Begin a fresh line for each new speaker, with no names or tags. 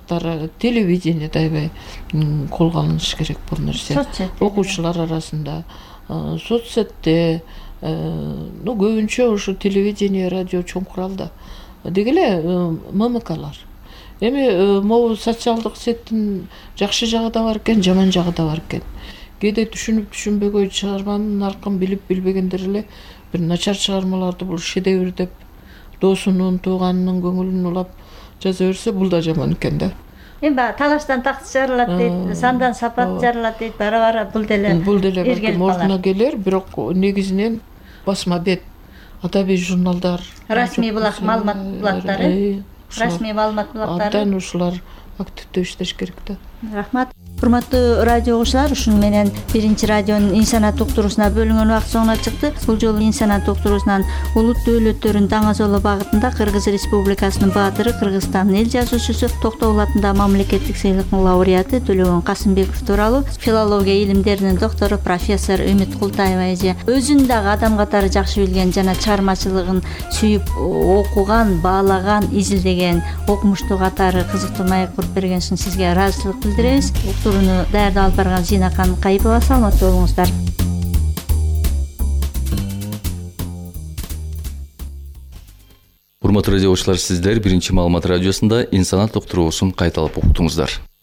аймактар телевидениеде аябай колго алыныш керек бул нерсе. Окуучулар арасында, соцсетте, көбүнчө ушу телевидение, радио чоң куралда. Деги эле ММКлар. Эми могу социалдык сеттин жакшы жагы да бар экен, жаман жагы да бар экен. Кээде түшүнүп түшүнбөгөй чыгарманын наркын билип билбегендер эле бир начар чыгармаларды бул шедевр деп досунун, тууганынын көңүлүн улап жаза берсе, бул да жаман экен да.
Эми талаштан такт жарылат дейт, сандан сапат жарылат дейт, бара-бара бул деле
балким ордуна келер, бирок негизинен басма бет, адабий журналдар,
расмий маалымат булактары, расмий маалымат булактары.
Абдан ушулар активдүү иштеш керек да.
Рахмат. Урматтуу радио угуучулар, ушуну менен биринчи радионун инсанат уктуруусуна бөлүнгөн убакыт соңуна чыкты. Бул жолу инсанат уктуруусунан улут дөөлөттөрүн даңазолоо багытында Кыргыз Республикасынын баатыры, Кыргызстандын эл жазуучусу, Токтогул атындагы мамлекеттик сыйлыктын лауреаты Төлөгөн Касымбеков тууралуу филология илимдеринин доктору профессор Үмүт Култаева эже өзүн дагы адам катары жакшы билген жана чыгармачылыгын сүйүп окуган, баалаган, изилдеген, окумуштуу катары кызыктуу маек куруп берген үчүн сизге ыраазычылык билдиребиз. Уктурууну даярдап алып барган Зинакан Кайыпова, саламаттуу болуңуздар.
Урматтуу радио угуучулар, сиздер биринчи маалымат радиосунда инсанат уктуруусун кайталап уктуңуздар.